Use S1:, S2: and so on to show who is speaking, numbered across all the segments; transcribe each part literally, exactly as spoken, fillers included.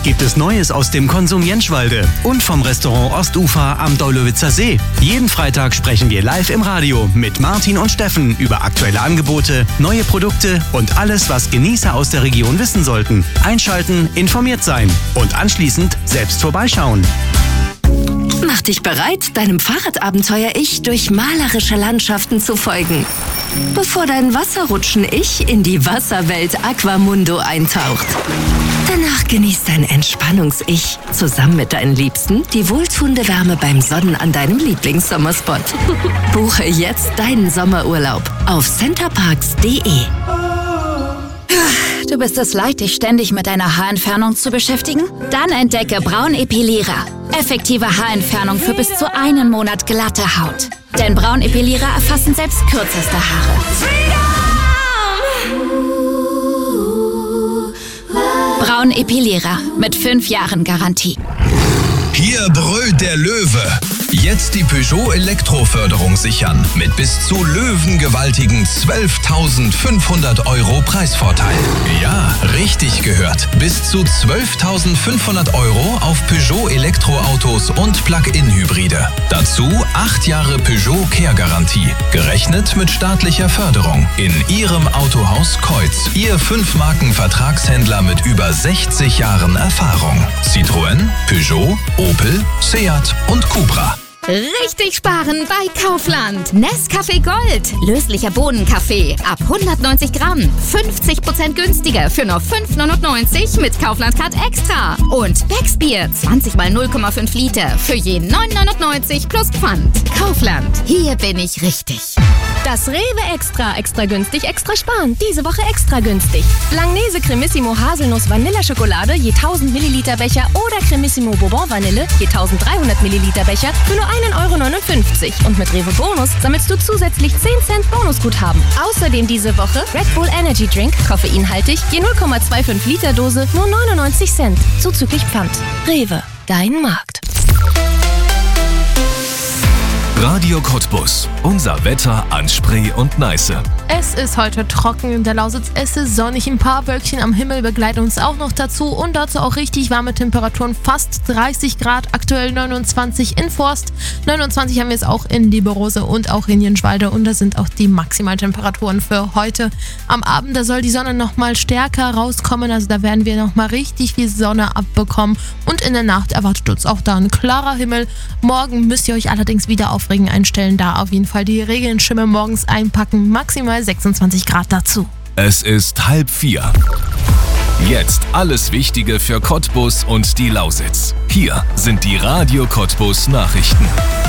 S1: gibt es Neues aus dem Konsum Jenschwalde und vom Restaurant Ostufer am Daulowitzer See. Jeden Freitag sprechen wir live im Radio mit Martin und Steffen über aktuelle Angebote, neue Produkte und alles, was Genießer aus der Region wissen sollten. Einschalten, informiert sein und anschließend selbst vorbeischauen.
S2: Mach dich bereit, deinem Fahrradabenteuer-Ich durch malerische Landschaften zu folgen, bevor dein Wasserrutschen-Ich in die Wasserwelt Aquamundo eintaucht. Danach genießt dein Entspannungs-Ich zusammen mit deinen Liebsten die wohltuende Wärme beim Sonnen an deinem Lieblingssommerspot. Buche jetzt deinen Sommerurlaub auf centerparks punkt de.
S3: Du bist es leid, dich ständig mit deiner Haarentfernung zu beschäftigen? Dann entdecke Braun Epilierer. Effektive Haarentfernung für bis zu einen Monat glatte Haut. Denn Braun Epilierer erfassen selbst kürzeste Haare. Braun Epilierer mit fünf Jahren Garantie.
S4: Hier brüllt der Löwe. Jetzt die Peugeot Elektroförderung sichern mit bis zu löwengewaltigen zwölftausendfünfhundert Euro Preisvorteil. Ja, richtig gehört. Bis zu zwölftausendfünfhundert Euro auf Peugeot Elektroautos und Plug-in-Hybride. Dazu acht Jahre Peugeot Care-Garantie. Gerechnet mit staatlicher Förderung. In Ihrem Autohaus Kreuz. Ihr fünf-Marken-Vertragshändler mit über sechzig Jahren Erfahrung. Citroën, Peugeot, Opel, Seat und Cupra.
S5: Richtig sparen bei Kaufland. Nescafé Gold. Löslicher Bohnenkaffee. Ab hundertneunzig Gramm. fünfzig Prozent günstiger für nur fünf neunundneunzig mit Kaufland Card Extra. Und Becksbier. zwanzig mal null Komma fünf Liter. Für je neun neunundneunzig plus Pfand. Kaufland. Hier bin ich richtig.
S6: Das Rewe Extra. Extra günstig, extra sparen. Diese Woche extra günstig. Langnese Cremissimo Haselnuss Vanilleschokolade je tausend Milliliter Becher oder Cremissimo Bourbon Vanille je tausenddreihundert Milliliter Becher für nur ein Euro neunundfünfzig. Und mit Rewe Bonus sammelst du zusätzlich zehn Cent Bonusguthaben. Außerdem diese Woche Red Bull Energy Drink, koffeinhaltig, je null Komma fünfundzwanzig Liter Dose, nur neunundneunzig Cent. Zuzüglich Pfand. Rewe, dein Markt.
S7: Radio Cottbus. Unser Wetter an Spree und Neiße.
S8: Es ist heute trocken in der Lausitz, es ist sonnig, ein paar Wölkchen am Himmel begleiten uns auch noch dazu und dazu auch richtig warme Temperaturen, fast dreißig Grad, aktuell neunundzwanzig in Forst, neunundzwanzig haben wir es auch in Lieberose und auch in Jenschwalde und das sind auch die Maximaltemperaturen für heute. Am Abend, da soll die Sonne nochmal stärker rauskommen, also da werden wir nochmal richtig viel Sonne abbekommen und in der Nacht erwartet uns auch da ein klarer Himmel. Morgen müsst ihr euch allerdings wieder auf Regen einstellen, da auf jeden Fall die Regenschirme morgens einpacken, maximal sechsundzwanzig Grad dazu.
S7: Es ist halb vier. Jetzt alles Wichtige für Cottbus und die Lausitz. Hier sind die Radio Cottbus Nachrichten.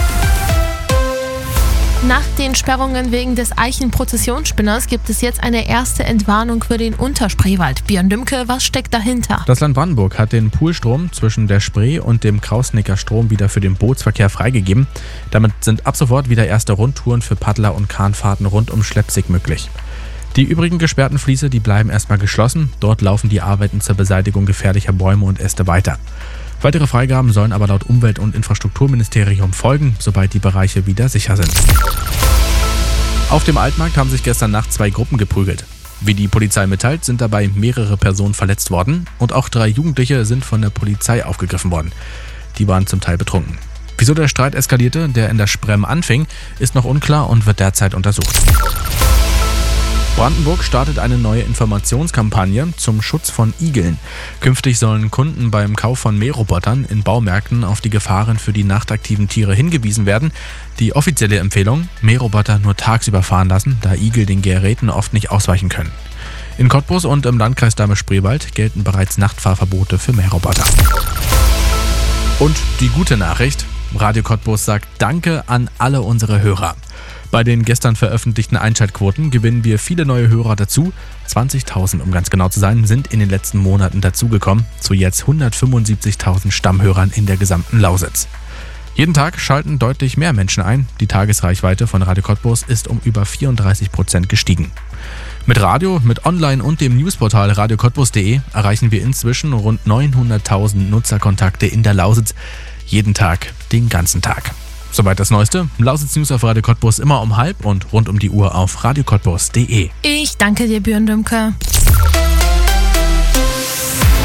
S8: Nach den Sperrungen wegen des Eichenprozessionsspinners gibt es jetzt eine erste Entwarnung für den Unterspreewald. Björn Dümke, was steckt dahinter?
S9: Das Land Brandenburg hat den Poolstrom zwischen der Spree und dem Krausnicker Strom wieder für den Bootsverkehr freigegeben. Damit sind ab sofort wieder erste Rundtouren für Paddler und Kahnfahrten rund um Schleppzig möglich. Die übrigen gesperrten Fließe, die bleiben erstmal geschlossen. Dort laufen die Arbeiten zur Beseitigung gefährlicher Bäume und Äste weiter. Weitere Freigaben sollen aber laut Umwelt- und Infrastrukturministerium folgen, sobald die Bereiche wieder sicher sind. Auf dem Altmarkt haben sich gestern Nacht zwei Gruppen geprügelt. Wie die Polizei mitteilt, sind dabei mehrere Personen verletzt worden und auch drei Jugendliche sind von der Polizei aufgegriffen worden. Die waren zum Teil betrunken. Wieso der Streit eskalierte, der in der Sprem anfing, ist noch unklar und wird derzeit untersucht. Brandenburg startet eine neue Informationskampagne zum Schutz von Igeln. Künftig sollen Kunden beim Kauf von Mährobotern in Baumärkten auf die Gefahren für die nachtaktiven Tiere hingewiesen werden. Die offizielle Empfehlung: Mähroboter nur tagsüber fahren lassen, da Igel den Geräten oft nicht ausweichen können. In Cottbus und im Landkreis Dahme-Spreewald gelten bereits Nachtfahrverbote für Mähroboter. Und die gute Nachricht: Radio Cottbus sagt Danke an alle unsere Hörer. Bei den gestern veröffentlichten Einschaltquoten gewinnen wir viele neue Hörer dazu. zwanzigtausend, um ganz genau zu sein, sind in den letzten Monaten dazugekommen, zu jetzt hundertfünfundsiebzigtausend Stammhörern in der gesamten Lausitz. Jeden Tag schalten deutlich mehr Menschen ein. Die Tagesreichweite von Radio Cottbus ist um über vierunddreißig Prozent gestiegen. Mit Radio, mit Online und dem Newsportal radio cottbus punkt de erreichen wir inzwischen rund neunhunderttausend Nutzerkontakte in der Lausitz. Jeden Tag, den ganzen Tag. Soweit das Neueste. Lausitz News auf Radio Cottbus immer um halb und rund um die Uhr auf radio cottbus punkt de.
S8: Ich danke dir, Björn Dümke.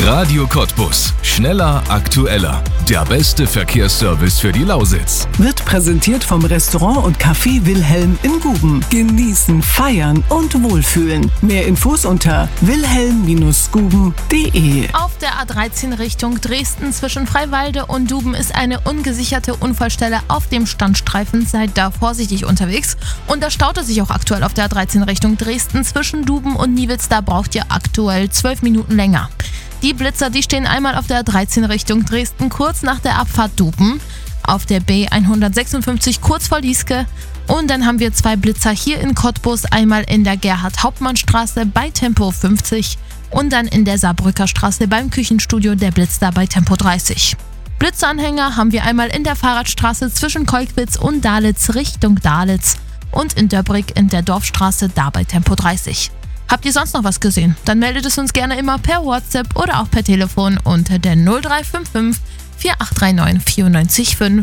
S7: Radio Cottbus. Schneller, aktueller. Der beste Verkehrsservice für die Lausitz.
S10: Wird präsentiert vom Restaurant und Café Wilhelm in Guben. Genießen, feiern und wohlfühlen. Mehr Infos unter wilhelm Bindestrich guben punkt de.
S8: Auf der A dreizehn Richtung Dresden zwischen Freiwalde und Duben ist eine ungesicherte Unfallstelle auf dem Standstreifen. Seid da vorsichtig unterwegs. Und da staut es sich auch aktuell auf der A dreizehn Richtung Dresden zwischen Duben und Niewitz. Da braucht ihr aktuell zwölf Minuten länger. Die Blitzer, die stehen einmal auf der A dreizehn Richtung Dresden, kurz nach der Abfahrt Duben, auf der B hundertsechsundfünfzig kurz vor Lieske. Und dann haben wir zwei Blitzer hier in Cottbus, einmal in der Gerhard-Hauptmann-Straße bei Tempo fünfzig und dann in der Saarbrücker Straße beim Küchenstudio der Blitz da bei Tempo dreißig. Blitzanhänger haben wir einmal in der Fahrradstraße zwischen Kolkwitz und Dalitz Richtung Dalitz und in Döbrig in der Dorfstraße da bei Tempo dreißig. Habt ihr sonst noch was gesehen? Dann meldet es uns gerne immer per WhatsApp oder auch per Telefon unter der null drei fünf fünf vier acht drei neun vier neun fünf.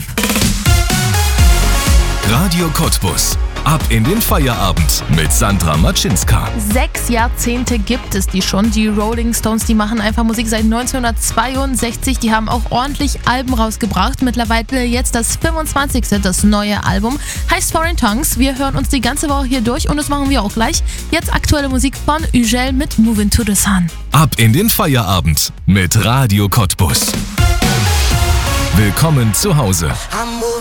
S7: Radio Cottbus. Ab in den Feierabend mit Sandra Matschinska.
S8: Sechs Jahrzehnte gibt es die schon. Die Rolling Stones, die machen einfach Musik seit neunzehnhundertzweiundsechzig. Die haben auch ordentlich Alben rausgebracht. Mittlerweile jetzt das fünfundzwanzigste, das neue Album. Heißt Foreign Tongues. Wir hören uns die ganze Woche hier durch und das machen wir auch gleich. Jetzt aktuelle Musik von Ugel mit Moving to the Sun.
S7: Ab in den Feierabend mit Radio Cottbus. Willkommen zu Hause.